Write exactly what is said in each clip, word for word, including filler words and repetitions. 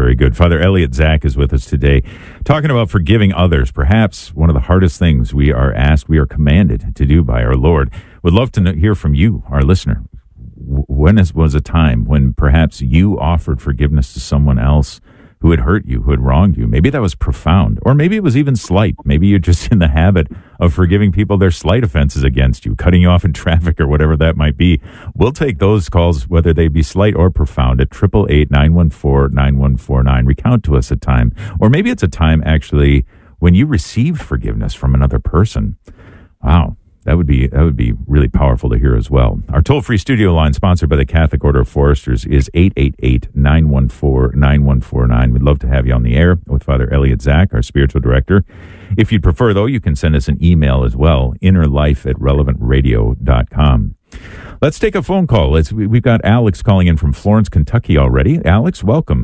very good. Father Elliot Zach is with us today, talking about forgiving others, perhaps one of the hardest things we are asked, we are commanded to do by our Lord. Would love to know, hear from you, our listener. When is, was a time when perhaps you offered forgiveness to someone else who had hurt you, who had wronged you? Maybe that was profound, or maybe it was even slight. Maybe you're just in the habit of forgiving people their slight offenses against you, cutting you off in traffic or whatever that might be. We'll take those calls, whether they be slight or profound, at eight eight eight, nine one four, nine one four nine. Recount to us a time, or maybe it's a time actually when you received forgiveness from another person. Wow. That would be that would be really powerful to hear as well. Our toll-free studio line, sponsored by the Catholic Order of Foresters, is eight eight eight, nine one four, nine one four nine. We'd love to have you on the air with Father Elliot Zach, our spiritual director. If you'd prefer, though, you can send us an email as well, innerlife at relevant radio dot com. Let's take a phone call. Let's, we've got Alex calling in from Florence, Kentucky already. Alex, welcome.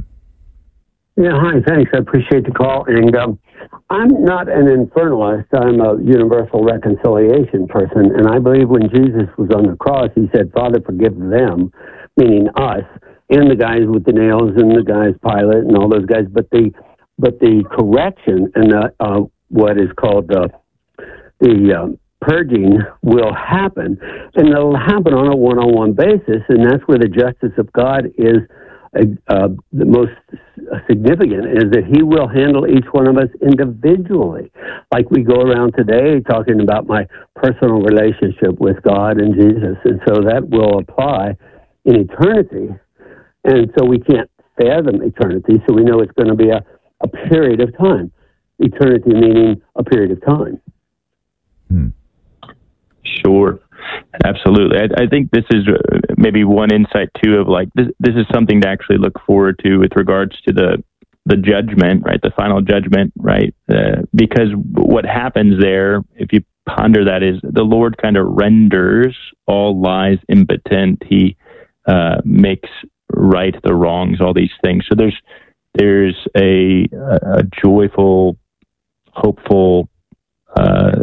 Yeah, hi, thanks. I appreciate the call. And um, I'm not an infernalist. I'm a universal reconciliation person. And I believe when Jesus was on the cross, he said, Father, forgive them, meaning us, and the guys with the nails and the guys, Pilate and all those guys. But the but the correction and the, uh, what is called the, the um, purging will happen. And it'll happen on a one-on-one basis. And that's where the justice of God is Uh, the most significant, is that he will handle each one of us individually. Like we go around today talking about my personal relationship with God and Jesus. And so that will apply in eternity. And so we can't fathom eternity. So we know it's going to be a, a period of time. Eternity meaning a period of time. Hmm. Sure. Absolutely. I, I think this is maybe one insight too of like this. This is something to actually look forward to with regards to the the judgment, right? The final judgment, right? Uh, because what happens there, if you ponder that, is the Lord kind of renders all lies impotent. He uh, makes right the wrongs, all these things. So there's there's a, a joyful, hopeful. Uh,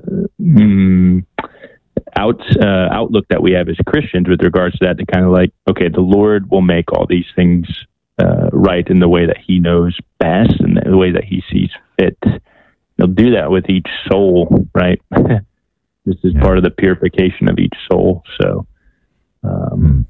mm, out uh, outlook that we have as Christians with regards to that, to kind of like, okay, the Lord will make all these things uh, right in the way that he knows best and the way that he sees fit. He'll do that with each soul, right? This is yeah. part of the purification of each soul. So, um,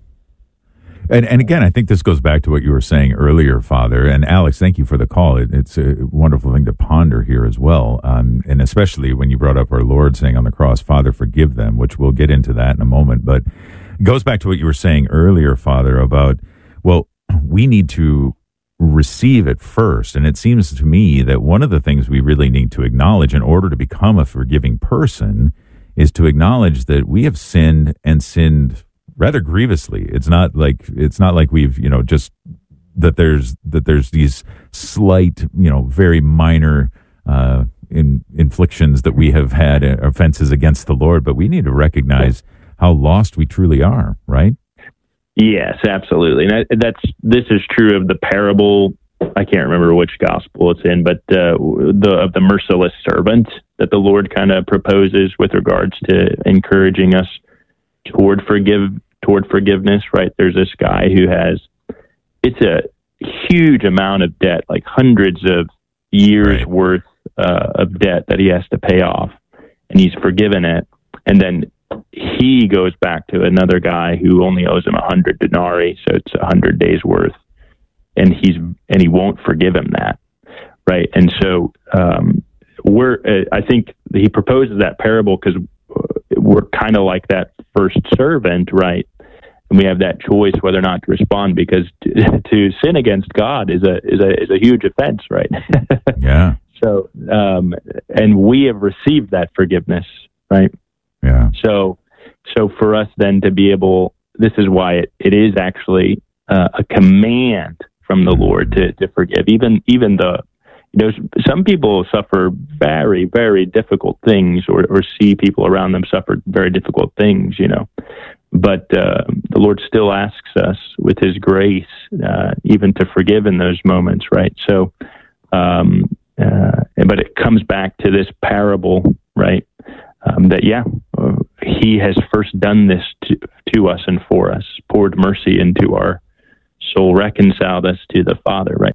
and and again, I think this goes back to what you were saying earlier, Father. And Alex, thank you for the call. It, it's a wonderful thing to ponder here as well. Um, and especially when you brought up our Lord saying on the cross, Father, forgive them, which we'll get into that in a moment. But it goes back to what you were saying earlier, Father, about, well, we need to receive it first. And it seems to me that one of the things we really need to acknowledge in order to become a forgiving person is to acknowledge that we have sinned and sinned rather grievously. It's not like it's not like we've, you know, just that there's that there's these slight, you know, very minor uh, in, inflictions that we have had, uh, offenses against the Lord, but we need to recognize how lost we truly are, right? Yes, absolutely. And that's this is true of the parable. I can't remember which gospel it's in, but uh, the of the merciless servant that the Lord kind of proposes with regards to encouraging us toward forgive toward forgiveness, right? There's this guy who has, it's a huge amount of debt, like hundreds of years right. worth uh, of debt that he has to pay off, and he's forgiven it. And then he goes back to another guy who only owes him a hundred denarii, so it's a hundred days worth, and he's and he won't forgive him that, right? And so um, we're, uh, I think he proposes that parable because we're kind of like that first servant, right? And we have that choice whether or not to respond, because to, to sin against God is a is a is a huge offense, right? Yeah. So, um, and we have received that forgiveness, right? Yeah. So, so for us then to be able, this is why it, it is actually uh, a command from the Lord to to forgive, even even the. You know, some people suffer very, very difficult things, or, or see people around them suffer very difficult things, you know. But uh, the Lord still asks us with his grace, uh, even to forgive in those moments, right? So, um, uh, but it comes back to this parable, right? Um, that, yeah, uh, he has first done this to, to us and for us, poured mercy into our soul, reconciled us to the Father, right?